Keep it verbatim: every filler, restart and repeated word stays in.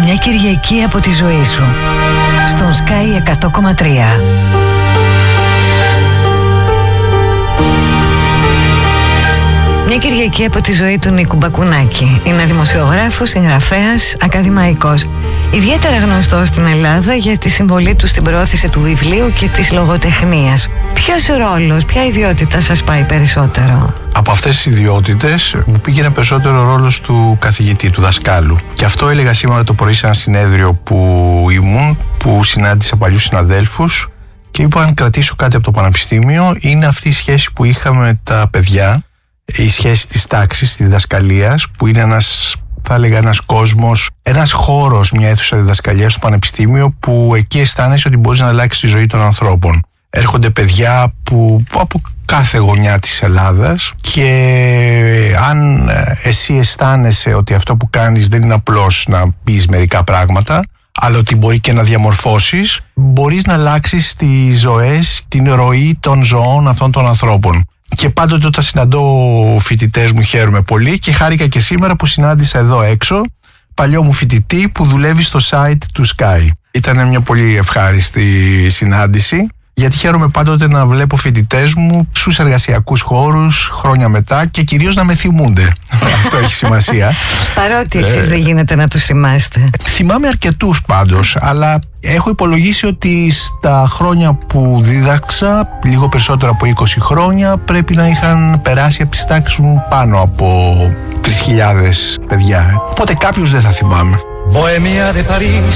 Μια Κυριακή από τη ζωή σου στον Sky εκατό κόμμα τρία. Μια Κυριακή από τη ζωή του Νίκου Μπακουνάκη. Είναι δημοσιογράφος, συγγραφέας, ακαδημαϊκός. Ιδιαίτερα γνωστός στην Ελλάδα για τη συμβολή του στην προώθηση του βιβλίου και της λογοτεχνίας. Ποιος ρόλος, ποια ιδιότητα σας πάει περισσότερο? Από αυτές τις ιδιότητες μου πήγαινε περισσότερο ο ρόλος του καθηγητή, του δασκάλου. Και αυτό έλεγα σήμερα το πρωί σε ένα συνέδριο που ήμουν, που συνάντησα παλιούς συναδέλφους και είπα αν κρατήσω κάτι από το πανεπιστήμιο, είναι αυτή η σχέση που είχαμε με τα παιδιά, η σχέση της τάξης, της διδασκαλίας, που είναι ένας, θα έλεγα, ένας κόσμος, ένας χώρος, μια αίθουσα διδασκαλίας στο πανεπιστήμιο, που εκεί αισθάνεσαι ότι μπορείς να αλλάξεις τη ζωή των ανθρώπων. Έρχονται παιδιά που από κάθε γωνιά της Ελλάδας και αν εσύ αισθάνεσαι ότι αυτό που κάνεις δεν είναι απλώς να πεις μερικά πράγματα, αλλά ότι μπορεί και να διαμορφώσεις, μπορείς να αλλάξεις τις ζωές, την ροή των ζωών αυτών των ανθρώπων. Και πάντοτε όταν συναντώ φοιτητές μου χαίρομαι πολύ και χάρηκα και σήμερα που συνάντησα εδώ έξω παλιό μου φοιτητή που δουλεύει στο site του Sky. Ήταν μια πολύ ευχάριστη συνάντηση, γιατί χαίρομαι πάντοτε να βλέπω φοιτητές μου στους εργασιακούς χώρους χρόνια μετά και κυρίως να με θυμούνται. Αυτό έχει σημασία. Παρότι εσείς δεν γίνεται να τους θυμάστε. Θυμάμαι αρκετούς πάντως, αλλά έχω υπολογίσει ότι στα χρόνια που δίδαξα, λίγο περισσότερο από είκοσι χρόνια, πρέπει να είχαν περάσει από τις τάξεις μου πάνω από τρεις χιλιάδες παιδιά. Οπότε κάποιους δεν θα θυμάμαι.